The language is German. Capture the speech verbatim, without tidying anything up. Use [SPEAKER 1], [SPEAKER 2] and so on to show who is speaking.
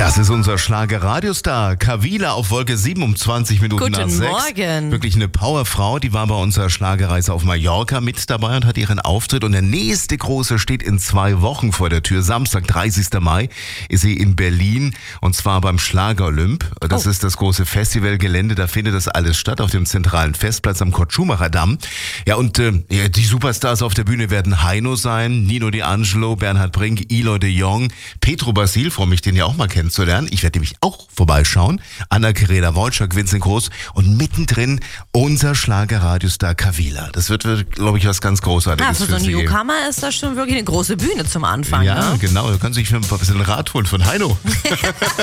[SPEAKER 1] Das ist unser Schlager-Radiostar Kavila auf Wolke sieben um zwanzig Minuten nach
[SPEAKER 2] Guten
[SPEAKER 1] sechs.
[SPEAKER 2] Morgen.
[SPEAKER 1] Wirklich eine Powerfrau, die war bei unserer Schlagerreise auf Mallorca mit dabei und hat ihren Auftritt. Und der nächste große steht in zwei Wochen vor der Tür. Samstag, dreißigster Mai, ist sie in Berlin und zwar beim Schlager-Olymp. Das
[SPEAKER 2] Oh.
[SPEAKER 1] ist das große Festivalgelände, da findet das alles statt auf dem zentralen Festplatz am Kurt-Schumacher-Damm. Ja, und äh, ja, die Superstars auf der Bühne werden Heino sein, Nino D'Angelo, Bernhard Brink, Eloy de Jong, Petro Basil, freue mich, den ja auch mal kennenzulernen. Ich werde nämlich auch vorbeischauen. Anna Kereda Wojcik, Vincent Groß und mittendrin unser Schlager-Radiostar Kavila. Das wird, glaube ich, was ganz Großartiges.
[SPEAKER 2] Ah, für so einen
[SPEAKER 1] Sie.
[SPEAKER 2] Newcomer ist das schon wirklich eine große Bühne zum Anfang.
[SPEAKER 1] Ja,
[SPEAKER 2] ne?
[SPEAKER 1] genau. Da können Sie sich ein bisschen Rat holen von Heino.